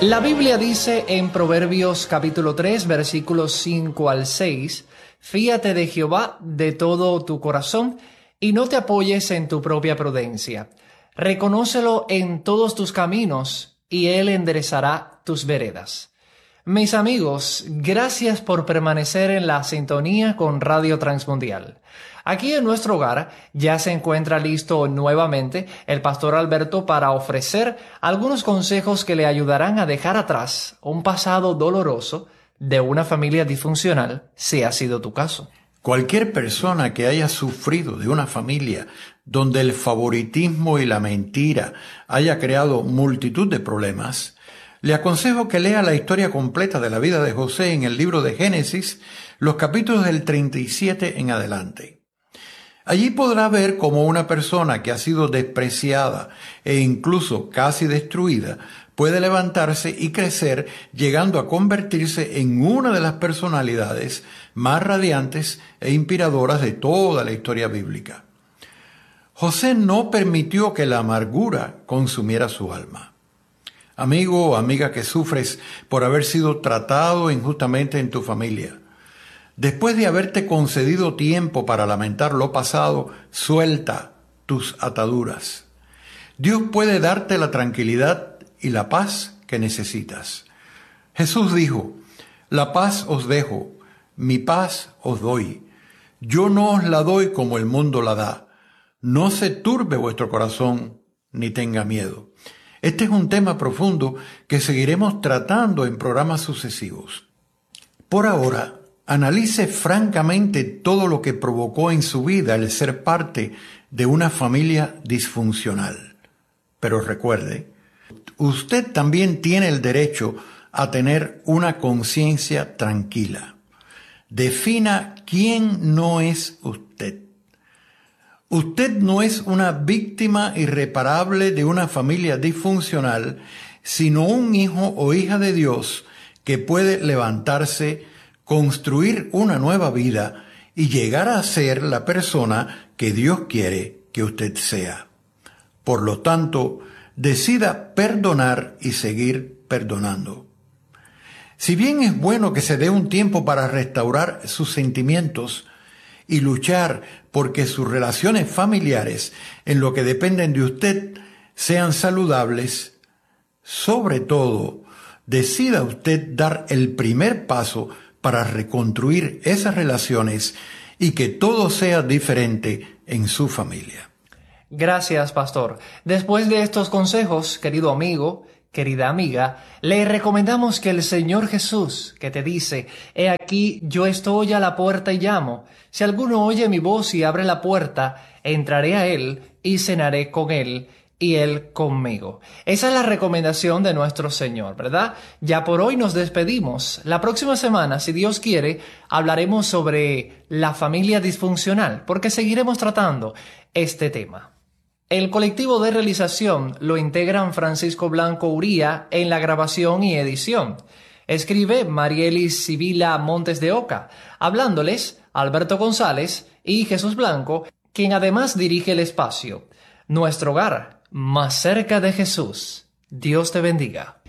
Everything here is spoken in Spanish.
La Biblia dice en Proverbios capítulo 3, versículos 5 al 6, «Fíate de Jehová de todo tu corazón y no te apoyes en tu propia prudencia. Reconócelo en todos tus caminos y Él enderezará tus veredas». Mis amigos, gracias por permanecer en la sintonía con Radio Transmundial. Aquí en nuestro hogar ya se encuentra listo nuevamente el pastor Alberto para ofrecer algunos consejos que le ayudarán a dejar atrás un pasado doloroso de una familia disfuncional, si ha sido tu caso. Cualquier persona que haya sufrido de una familia donde el favoritismo y la mentira haya creado multitud de problemas, le aconsejo que lea la historia completa de la vida de José en el libro de Génesis, los capítulos del 37 en adelante. Allí podrá ver cómo una persona que ha sido despreciada e incluso casi destruida puede levantarse y crecer, llegando a convertirse en una de las personalidades más radiantes e inspiradoras de toda la historia bíblica. José no permitió que la amargura consumiera su alma. Amigo o amiga que sufres por haber sido tratado injustamente en tu familia, después de haberte concedido tiempo para lamentar lo pasado, suelta tus ataduras. Dios puede darte la tranquilidad y la paz que necesitas. Jesús dijo: «La paz os dejo, mi paz os doy. Yo no os la doy como el mundo la da. No se turbe vuestro corazón, ni tenga miedo». Este es un tema profundo que seguiremos tratando en programas sucesivos. Por ahora, analice francamente todo lo que provocó en su vida el ser parte de una familia disfuncional. Pero recuerde, usted también tiene el derecho a tener una conciencia tranquila. Defina quién no es usted. Usted no es una víctima irreparable de una familia disfuncional, sino un hijo o hija de Dios que puede levantarse, construir una nueva vida y llegar a ser la persona que Dios quiere que usted sea. Por lo tanto, decida perdonar y seguir perdonando. Si bien es bueno que se dé un tiempo para restaurar sus sentimientos y luchar porque sus relaciones familiares, en lo que dependen de usted, sean saludables, sobre todo, decida usted dar el primer paso para reconstruir esas relaciones y que todo sea diferente en su familia. Gracias, pastor. Después de estos consejos, querido amigo, querida amiga, le recomendamos que el Señor Jesús, que te dice: «He aquí, yo estoy a la puerta y llamo. Si alguno oye mi voz y abre la puerta, entraré a él y cenaré con él y él conmigo». Esa es la recomendación de nuestro Señor, ¿verdad? Ya por hoy nos despedimos. La próxima semana, si Dios quiere, hablaremos sobre la familia disfuncional, porque seguiremos tratando este tema. El colectivo de realización lo integran Francisco Blanco Uría en la grabación y edición. Escribe Marielis Sibila Montes de Oca, hablándoles Alberto González y Jesús Blanco, quien además dirige el espacio. Nuestro hogar, más cerca de Jesús. Dios te bendiga.